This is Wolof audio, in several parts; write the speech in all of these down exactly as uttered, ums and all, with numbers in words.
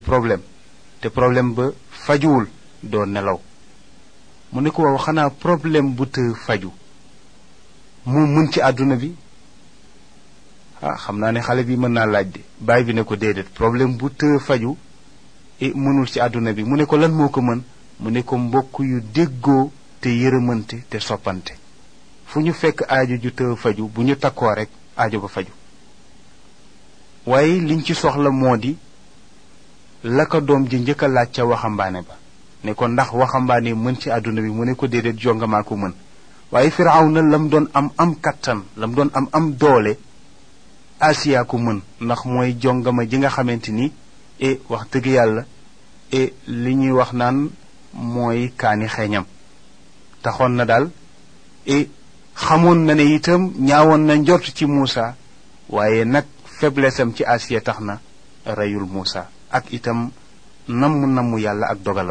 problème te problème ba fajuwul doo nelaw mu ne ko waaw xanaa problème bu të faju mu mën ci àdduna bi ah xam naa ne xale bi mën naa laaj de baay bi ne ko déedéet problème bu të faju e mënul ci àdduna bi mu ne ko lan moo ko mën mu ne ko mbokk yu déggoo te yërëmante te soppante fu ñu fekk aajo ju të faju bu ñu takkoo rek aajo ba faju waaye liñ ci soxla moo di la ko doom ji njëkk a laaj ca waxambaane ba ne ko ndax waxambaane mën ci àdduna bi mu ne ko déedéet jongamaa ko mën waaye Firawna lam doon am am kattan lam doon am am doole Asiya ko mën ndax mooy jongama ji nga xamante ni e wax dëgg yàlla e li ñuy wax naan mooy kaani xeeñam taxoon na daal e xamoon na ne itam ñaawoon na njort ci Muusa waaye nag faiblesse am ci Asiya tax na reyul Muusa ak itam namm namm yàlla ak dogalam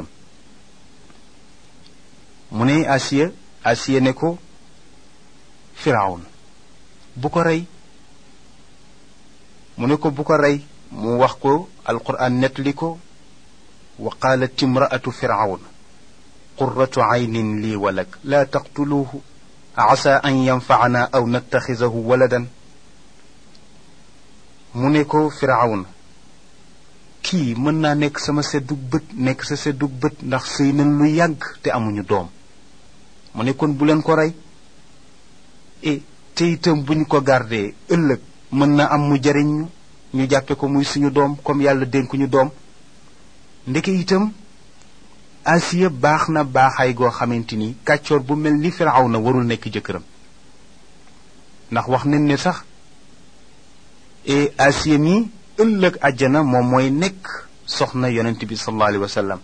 mu ne Asiya Asiya ne ko Firawna bu ko rey mu ne ko bu ko rey mu wax ko alquran nettali ko wa qaalat imraatu firawna qurratu aynin lii wa lak laa taqtuluuhu asa an yanfacana aw nattaxisahu waladan mu ne ko firawna kii mën naa nekk sama seddug bët nekk sa seddug bët ndax sëy nañ lu yàgg te amuñu doom mu ne kon bu leen ko rey e te itam bu ñu ko gardee ëllëg mën na am mu jariñ ñu ñu jàppe ko muy suñu doom comme yàlla dénkuñu doom ndeke itam Asiya baax na baaxaay goo xamante ni kàccoor bu mel ni Firawna warul nekk jëkkëram ndax wax nañ ne sax e Asiya mi ëllëg àjjana moom mooy nekk soxna yonent bi sallallahu alayhi wa sallam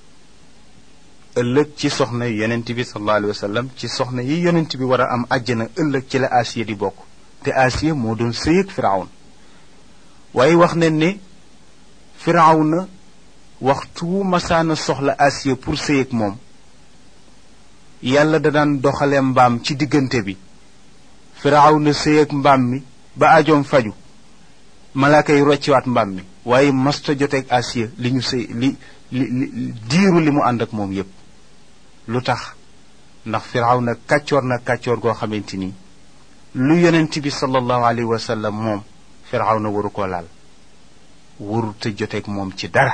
ëllëg ci soxna yonent bi sallallahu alayhi wa sallam ci soxna yi yonent bi war a am àjjana ëllëg ci la Asiya di bokk te Asiya moo doon sëy ak Firawna waaye wax nañ ne Firawna waxtu masaana soxla Asiya pour sëy ak moom yàlla da daan doxale mbaam ci diggante bi Firawna sëy ak mbaam mi ba ajoom faju malaaka yi rocciwaat mbaam mi waaye masta joteeg Asiya li ñu sëy li li diiru li mu ànd ak moom yépp lu tax ndax Firawna kàccoor na kàccoor goo xamante ni lu yonent bi sallallahu alayhi wa sallam moom Firawna waru ko laal waru te joteeg moom ci dara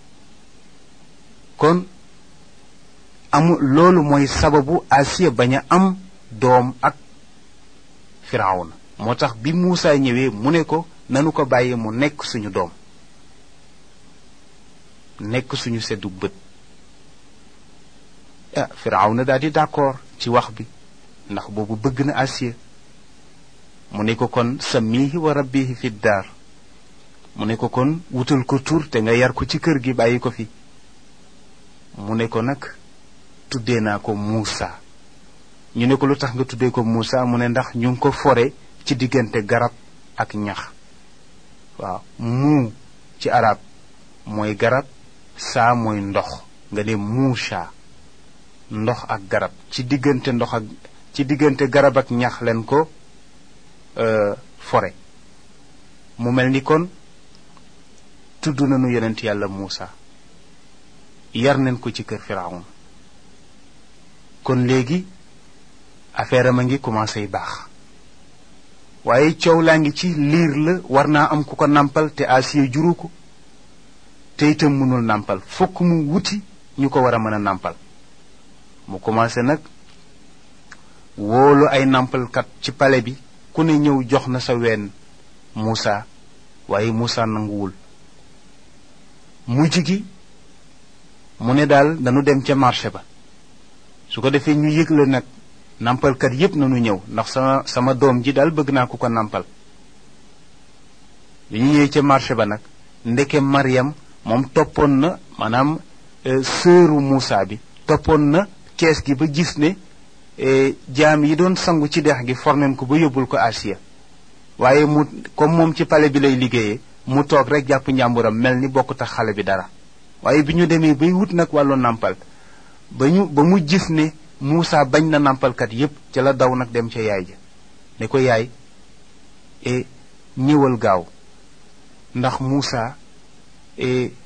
kon amu loolu mooy sababu Asiya bañ a am doom ak Firawna moo tax bi Muusa ñëwee mu ne ko nanu ko bàyyi mu nekk suñu doom nekk suñu seddug bët ah Firawna daal di d'accord ci wax bi ndax boobu bëgg na Asiya mu ne ko kon sammihi wa rabbihi fi daar mu ne ko kon wutal ko tur te nga yar ko ci kër gi bàyyi ko fi mu ne ko nag tuddee naa ko Muusa ñu ne ko lu tax nga tuddee ko Muusa mu ne ndax ñu ngi ko fore ci diggante garab ak ñax waaw muu ci arab mooy garab saa mooy ndox nga ne Muusa ndox ak garab ci diggante ndox ak ci diggante garab ak ñax leen ko fore mu mel ni kon tudd nañu yonent yàlla Muusa yar nañ ko ci kër Firawna kon léegi affaire am a ngi commencé baax waaye coow laa ngi ci liir la war naa am ku ko nàmpal te Asiya juru ko te itam mënul nàmpal fokk mu wuti ñu ko war a mën a nàmpal mu commencé nag wóolu ay nàmpalkat ci pale bi ku ne ñëw jox na sa ween Muusa waaye Muusa nanguwul mujj gi mu ne daal nanu dem ca marché ba su ko defee ñu yëgle nag nàmpalkat yépp nanu ñëw ndax sama sama doom ji daal bëgg naa ku ko nàmpal bi ñu ñëwee ca marché ba nag ndeke Mariam moom toppoon na maanaam sëru Muusa bi toppoon na kees gi ba gis ne jaam yi doon sangu ci dex gi forneen ko ba yóbbul ko Asiya waaye mu comme moom ci pale bi lay liggéeyee mu toog rek jàpp njàmburam mel ni bokk tax xale bi dara waaye bi ñu demee bay wut nag wàllu nàmpal ba ñu ba mu gis ne Muusa bañ na nàmpalkat yépp ca la daw nag dem ca yaay ja ne ko yaay e ñëwal gaaw ndax Muusa e